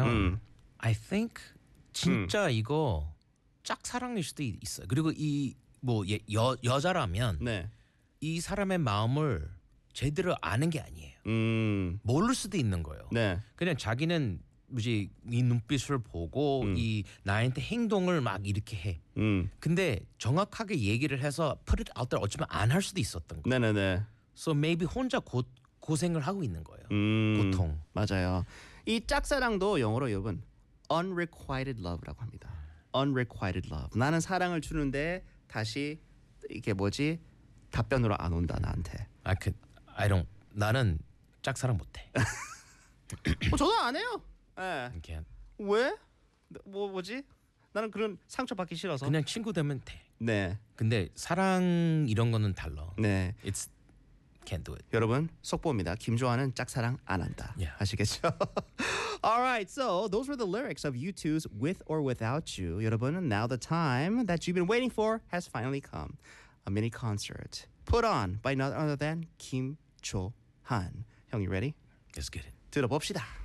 뭐냐면 I think 진짜 이거 짝사랑일 수도 있어요. 그리고 이 뭐 여자라면 네. 이 사람의 마음을 제대로 아는 게 아니에요. 모를 수도 있는 거예요. 네. 그냥 자기는 뭐지 이 눈빛을 보고 이 나한테 행동을 막 이렇게 해. 근데 정확하게 얘기를 해서 put it out there 어쩌면 안 할 수도 있었던 거예요. 네네네. So maybe 혼자 고생을 하고 있는 거예요. 보통. 맞아요. 이 짝사랑도 영어로 여러분 unrequited love라고 합니다. unrequited love. 나는 사랑을 주는데 다시 이게 뭐지 답변으로 안 온다 나한테. 나는 짝사랑 못해. 저도 안 해요. 네. 이렇게 왜? 뭐지? 나는 그런 상처 받기 싫어서. 그냥 친구 되면 돼. 네. 근데 사랑 이런 거는 달라. 네. It's can't do it. 여러분 속보입니다. 김조아는 짝사랑 안 한다. Yeah. 아시겠죠? Alright, so those were the lyrics of U2's With or Without You. 여러분, now the time that you've been waiting for has finally come. A mini concert put on by none other than Kim Cho Han. 형, you ready? Let's get it. 들어봅시다.